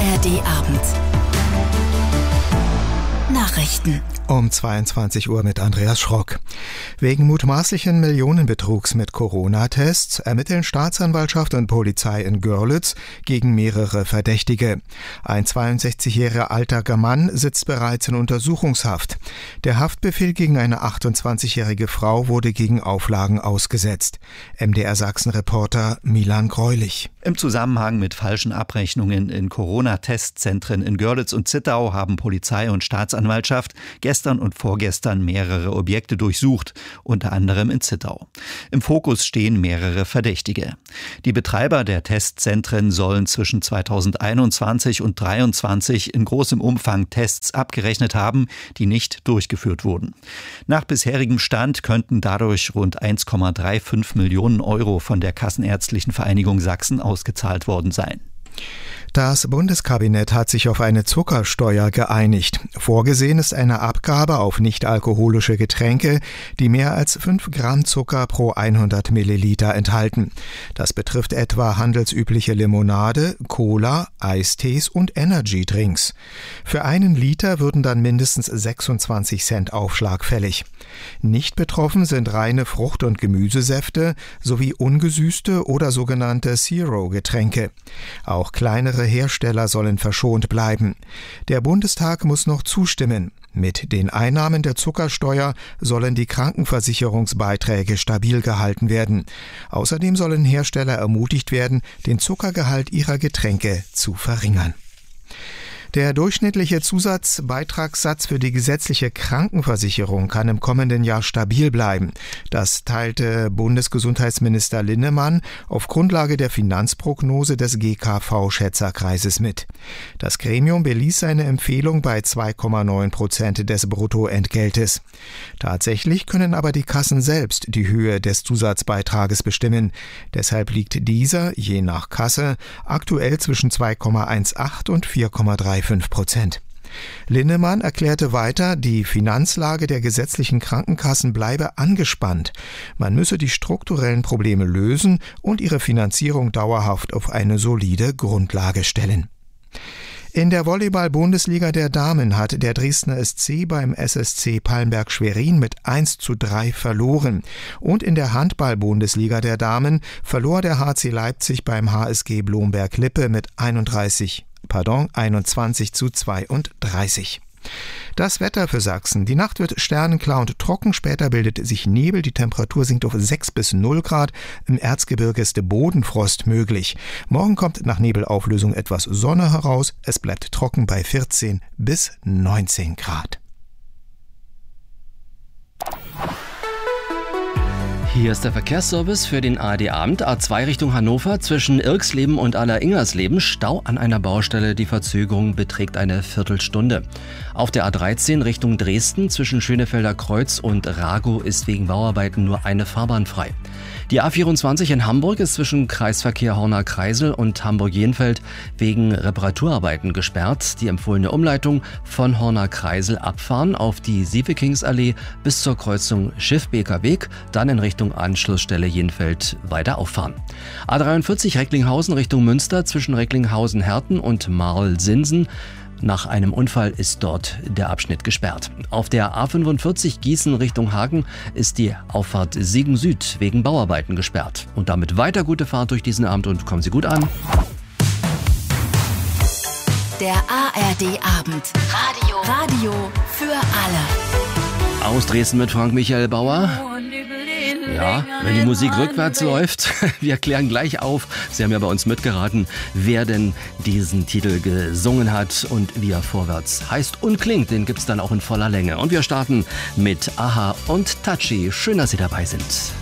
ARD-Abend. Nachrichten. Um 22 Uhr mit Andreas Schrock. Wegen mutmaßlichen Millionenbetrugs mit Corona-Tests ermitteln Staatsanwaltschaft und Polizei in Görlitz gegen mehrere Verdächtige. Ein 62-jähriger alter Mann sitzt bereits in Untersuchungshaft. Der Haftbefehl gegen eine 28-jährige Frau wurde gegen Auflagen ausgesetzt. MDR Sachsen-Reporter Milan Greulich. Im Zusammenhang mit falschen Abrechnungen in Corona-Testzentren in Görlitz und Zittau haben Polizei und Staatsanwaltschaft gestern und vorgestern mehrere Objekte durchsucht, unter anderem in Zittau. Im Fokus stehen mehrere Verdächtige. Die Betreiber der Testzentren sollen zwischen 2021 und 2023 in großem Umfang Tests abgerechnet haben, die nicht durchgeführt wurden. Nach bisherigem Stand könnten dadurch rund 1,35 Millionen Euro von der Kassenärztlichen Vereinigung Sachsen ausgezahlt worden sein. Das Bundeskabinett hat sich auf eine Zuckersteuer geeinigt. Vorgesehen ist eine Abgabe auf nichtalkoholische Getränke, die mehr als 5 Gramm Zucker pro 100 Milliliter enthalten. Das betrifft etwa handelsübliche Limonade, Cola, Eistees und Energydrinks. Für 1 Liter würden dann mindestens 26 Cent Aufschlag fällig. Nicht betroffen sind reine Frucht- und Gemüsesäfte sowie ungesüßte oder sogenannte Zero-Getränke. Auch kleinere Hersteller sollen verschont bleiben. Der Bundestag muss noch zustimmen. Mit den Einnahmen der Zuckersteuer sollen die Krankenversicherungsbeiträge stabil gehalten werden. Außerdem sollen Hersteller ermutigt werden, den Zuckergehalt ihrer Getränke zu verringern. Der durchschnittliche Zusatzbeitragssatz für die gesetzliche Krankenversicherung kann im kommenden Jahr stabil bleiben. Das teilte Bundesgesundheitsminister Linnemann auf Grundlage der Finanzprognose des GKV-Schätzerkreises mit. Das Gremium beließ seine Empfehlung bei 2,9% des Bruttoentgeltes. Tatsächlich können aber die Kassen selbst die Höhe des Zusatzbeitrages bestimmen. Deshalb liegt dieser, je nach Kasse, aktuell zwischen 2,18 und 4,35%. Linnemann erklärte weiter, die Finanzlage der gesetzlichen Krankenkassen bleibe angespannt. Man müsse die strukturellen Probleme lösen und ihre Finanzierung dauerhaft auf eine solide Grundlage stellen. In der Volleyball-Bundesliga der Damen hat der Dresdner SC beim SSC Palmberg-Schwerin mit 1:3 verloren. Und in der Handball-Bundesliga der Damen verlor der HC Leipzig beim HSG Blomberg-Lippe mit 21:32. Das Wetter für Sachsen. Die Nacht wird sternenklar und trocken, später bildet sich Nebel, die Temperatur sinkt auf 6 bis 0 Grad, im Erzgebirge ist Bodenfrost möglich. Morgen kommt nach Nebelauflösung etwas Sonne heraus, es bleibt trocken bei 14 bis 19 Grad. Hier ist der Verkehrsservice für den ARD-Abend. A2 Richtung Hannover zwischen Irxleben und Aller-Ingersleben. Stau an einer Baustelle. Die Verzögerung beträgt eine Viertelstunde. Auf der A13 Richtung Dresden zwischen Schönefelder Kreuz und Ragow ist wegen Bauarbeiten nur eine Fahrbahn frei. Die A24 in Hamburg ist zwischen Kreisverkehr Horner-Kreisel und Hamburg-Jenfeld wegen Reparaturarbeiten gesperrt. Die empfohlene Umleitung von Horner-Kreisel abfahren auf die Sievekingsallee bis zur Kreuzung Schiffbeker Weg, dann in Richtung Anschlussstelle Jenfeld weiter auffahren. A43 Recklinghausen Richtung Münster zwischen Recklinghausen-Herten und Marl-Sinsen. Nach einem Unfall ist dort der Abschnitt gesperrt. Auf der A45 Gießen Richtung Hagen ist die Auffahrt Siegen Süd wegen Bauarbeiten gesperrt. Und damit weiter gute Fahrt durch diesen Abend und kommen Sie gut an. Der ARD-Abend. Radio für alle. Aus Dresden mit Frank Michael Bauer. Ja, wenn die Musik rückwärts läuft, wir klären gleich auf, Sie haben ja bei uns mitgeraten, wer denn diesen Titel gesungen hat und wie er vorwärts heißt und klingt. Den gibt's dann auch in voller Länge. Und wir starten mit Aha und Tachi. Schön, dass Sie dabei sind.